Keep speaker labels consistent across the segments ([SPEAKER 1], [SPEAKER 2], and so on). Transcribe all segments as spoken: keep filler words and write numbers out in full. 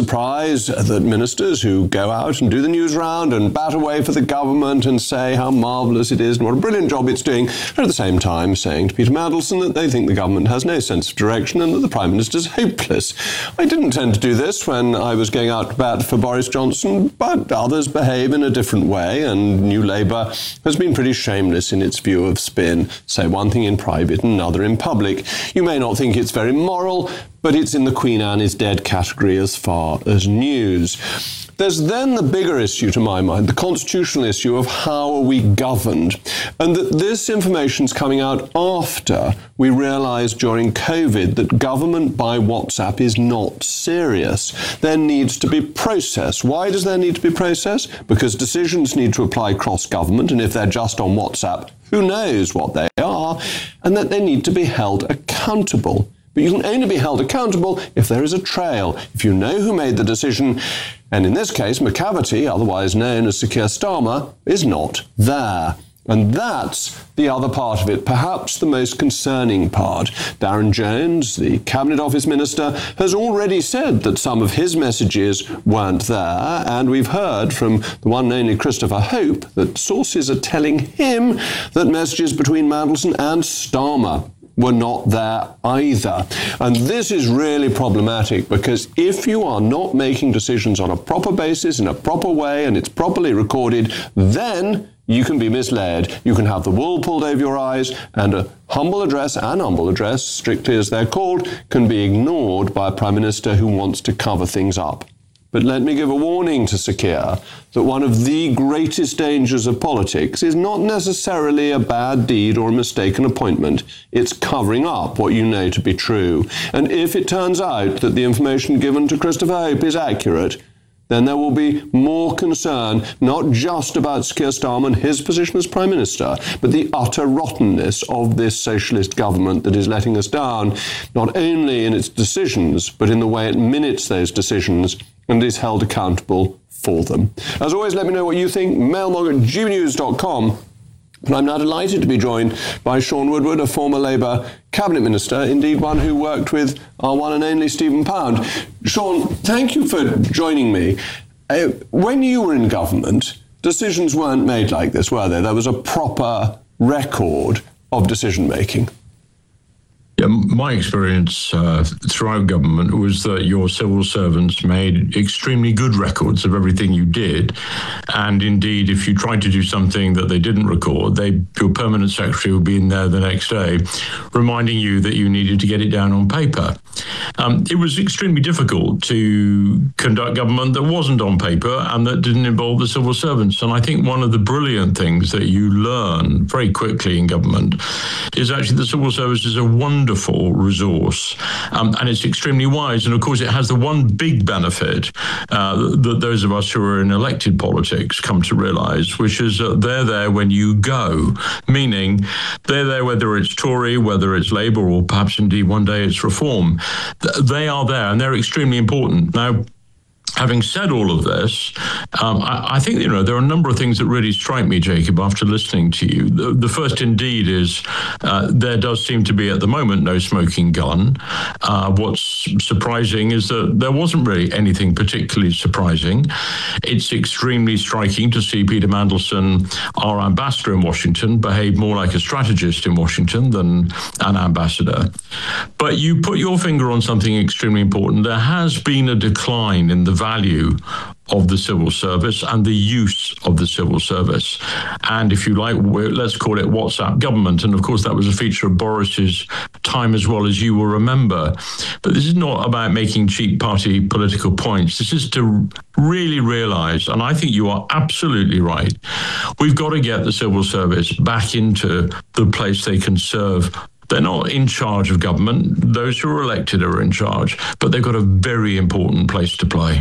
[SPEAKER 1] surprise that ministers who go out and do the news round and bat away for the government and say how marvellous it is and what a brilliant job it's doing, are at the same time saying to Peter Mandelson that they think the government has no sense of direction and that the Prime Minister's hopeless. I didn't tend to do this when I was going out to bat for Boris Johnson, but others behave in a different way, and New Labour has been pretty shameless in its view of spin. Say one thing in private and another in public. You may not think it's very moral, but it's in the Queen Anne is dead category as far as news. There's then the bigger issue, to my mind, the constitutional issue of how are we governed, and that this information's coming out after we realised during COVID that government by WhatsApp is not serious. There needs to be process. Why does there need to be process? Because decisions need to apply cross-government, and if they're just on WhatsApp, who knows what they are, and that they need to be held accountable. But you can only be held accountable if there is a trail, if you know who made the decision. And in this case, McCavity, otherwise known as Sir Keir Starmer, is not there. And that's the other part of it, perhaps the most concerning part. Darren Jones, the Cabinet Office Minister, has already said that some of his messages weren't there, and we've heard from the one and only Christopher Hope that sources are telling him that messages between Mandelson and Starmer were not there either. And this is really problematic, because if you are not making decisions on a proper basis, in a proper way, and it's properly recorded, then you can be misled. You can have the wool pulled over your eyes, and a humble address, an humble address, strictly as they're called, can be ignored by a Prime Minister who wants to cover things up. But let me give a warning to Sir Keir that one of the greatest dangers of politics is not necessarily a bad deed or a mistaken appointment. It's covering up what you know to be true. And if it turns out that the information given to Christopher Hope is accurate, then there will be more concern, not just about Sir Keir Starmer and his position as Prime Minister, but the utter rottenness of this socialist government that is letting us down, not only in its decisions, but in the way it minutes those decisions and is held accountable for them. As always, let me know what you think. mailmog at g b news dot com. And I'm now delighted to be joined by Shaun Woodward, a former Labour Cabinet Minister, indeed one who worked with our one and only Stephen Pound. Shaun, thank you for joining me. Uh, when you were in government, decisions weren't made like this, were they? There was a proper record of decision-making.
[SPEAKER 2] Yeah, my experience uh, throughout government was that your civil servants made extremely good records of everything you did. And indeed, if you tried to do something that they didn't record, they, your permanent secretary would be in there the next day, reminding you that you needed to get it down on paper. Um, it was extremely difficult to conduct government that wasn't on paper and that didn't involve the civil servants. And I think one of the brilliant things that you learn very quickly in government is actually the civil service is a wonderful wonderful resource, um, and it's extremely wise. And of course, it has the one big benefit uh, that those of us who are in elected politics come to realise, which is that they're there when you go, meaning they're there whether it's Tory, whether it's Labour, or perhaps indeed one day it's Reform. They are there, and they're extremely important. Now, having said all of this, um, I, I think, you know, there are a number of things that really strike me, Jacob, after listening to you. The, the first, indeed, is uh, there does seem to be, at the moment, no smoking gun. Uh, what's surprising is that there wasn't really anything particularly surprising. It's extremely striking to see Peter Mandelson, our ambassador in Washington, behave more like a strategist in Washington than an ambassador. But you put your finger on something extremely important. There has been a decline in the value of the civil service and the use of the civil service. And if you like, let's call it WhatsApp government. And of course, that was a feature of Boris's time as well, as you will remember. But this is not about making cheap party political points. This is to really realise, and I think you are absolutely right, we've got to get the civil service back into the place they can serve. They're not in charge of government. Those who are elected are in charge, but they've got a very important place to play.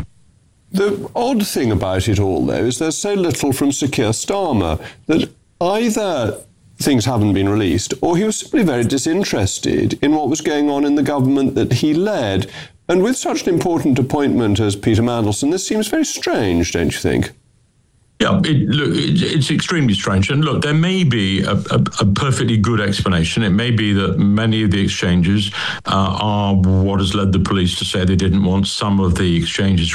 [SPEAKER 1] The odd thing about it all, though, is there's so little from Sir Keir Starmer that either things haven't been released or he was simply very disinterested in what was going on in the government that he led. And with such an important appointment as Peter Mandelson, this seems very strange, don't you think?
[SPEAKER 2] Yeah, it, look, it, it's extremely strange. And look, there may be a, a, a perfectly good explanation. It may be that many of the exchanges uh, are what has led the police to say they didn't want some of the exchanges